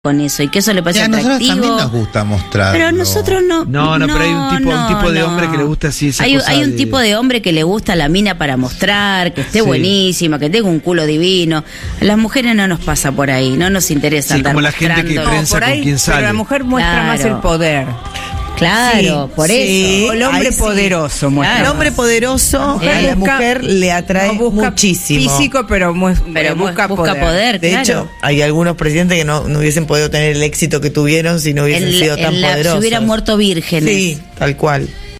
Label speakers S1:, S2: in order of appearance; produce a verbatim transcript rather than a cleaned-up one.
S1: con eso y que eso le parece
S2: Ya, a nosotros
S1: atractivo.
S2: también nos gusta mostrar.
S1: Pero a nosotros no.
S3: No, no, pero hay un tipo,
S1: no,
S3: un tipo de
S1: no.
S3: hombre que le gusta así esa
S1: Hay,
S3: cosa
S1: hay un
S3: de-
S1: tipo de hombre que le gusta la mina para mostrar, que esté
S3: Sí.
S1: buenísima, que tenga un culo divino. A las mujeres no nos pasa por ahí, no nos interesa
S3: Sí,
S1: andar
S3: como la gente que
S1: mostrando.
S3: prensa
S4: por
S3: con
S4: ahí,
S3: quien
S4: pero
S3: sale.
S4: la mujer muestra
S1: Claro.
S4: más el poder.
S1: Claro,
S5: Sí,
S1: por
S5: sí.
S1: eso.
S4: El hombre
S5: ahí sí.
S4: poderoso muestra.
S5: El
S1: Claro.
S5: hombre poderoso
S4: La mujer
S5: a la
S4: busca-
S5: mujer le atrae
S4: No busca
S5: muchísimo.
S4: físico, pero, mu-
S1: Pero
S4: eh, busca,
S1: busca
S4: poder.
S1: poder,
S5: De
S1: claro.
S5: hecho, hay algunos presidentes que no, no hubiesen podido tener el éxito que tuvieron si no hubiesen
S1: En la-
S5: sido tan
S1: en la-
S5: poderosos.
S1: si hubieran muerto vírgenes.
S5: Sí, tal cual.